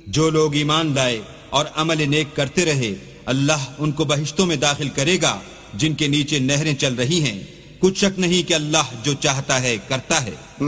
जो लोग ईमान लाए और अमल नेक करते रहे, अल्लाह उनको बहिश्तों में दाखिल करेगा जिनके नीचे नहरें चल रही हैं। कुछ शक नहीं कि अल्लाह जो चाहता है करता है।